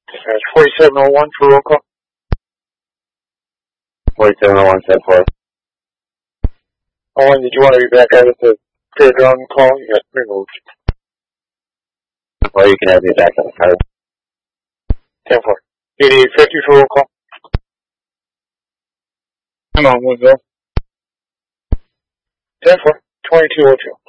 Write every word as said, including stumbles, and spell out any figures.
That's forty-seven oh one for roll call. forty-seven oh one, ten four. Owen, did you want to be back out at the fairground call? You got removed. Or you can have me back on the card. ten four. eighty-eight fifty for roll call. Come on, Woodville. ten four. twenty-two oh two.